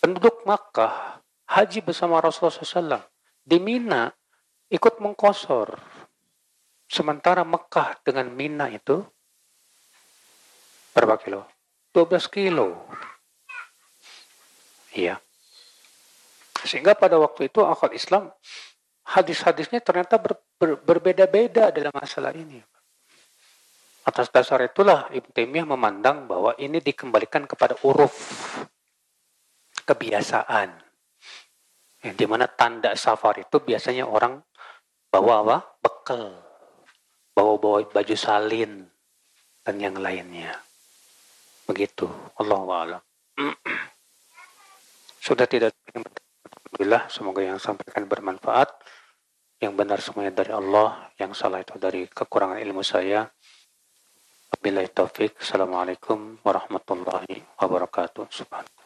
penduduk Makkah haji bersama Rasulullah SAW di Mina ikut mengkosor. Sementara Mekah dengan Mina itu berapa kilo? 12 kilo. Iya. Sehingga pada waktu itu akal Islam, hadis-hadisnya ternyata berbeda-beda dalam masalah ini. Atas dasar itulah Ibnu Taimiyah memandang bahwa ini dikembalikan kepada uruf, kebiasaan. Di mana tanda safar itu biasanya orang bawa apa? Bekal, bawa baju salin dan yang lainnya. Begitu. Allahu a'lam. Sudah tidak. Alhamdulillah, semoga yang sampaikan bermanfaat. Yang benar semuanya dari Allah, yang salah itu dari kekurangan ilmu saya. Wabillahi taufik. Assalamualaikum warahmatullahi wabarakatuh. Subhanallah.